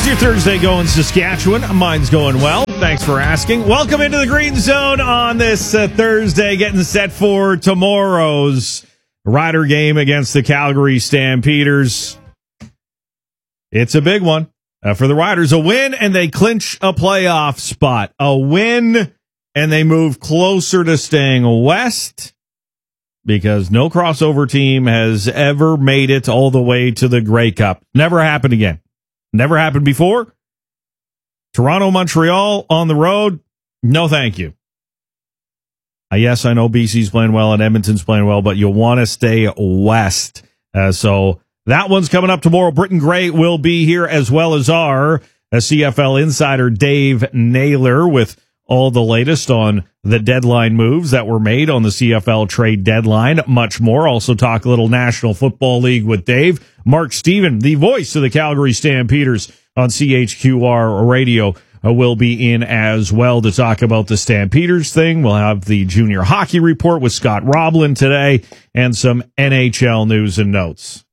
How's your Thursday going, Saskatchewan? Mine's going well. Thanks for asking. Welcome into the Green Zone on this Thursday, getting set for tomorrow's Rider game against the Calgary Stampeders. It's a big one for the Riders. A win, and they clinch a playoff spot. A win, and they move closer to staying west, because no crossover team has ever made it all the way to the Grey Cup. Never happened again. Never happened before. Toronto, Montreal on the road. No, thank you. Yes, I know BC's playing well and Edmonton's playing well, but you'll want to stay west. So that one's coming up tomorrow. Britton Gray will be here, as well as our CFL insider Dave Naylor, with all the latest on the deadline moves that were made on the CFL trade deadline. Much more. Also talk a little National Football League with Dave. Mark Stephen, the voice of the Calgary Stampeders on CHQR Radio, will be in as well to talk about the Stampeders thing. We'll have the junior hockey report with Scott Roblin today, and some NHL news and notes.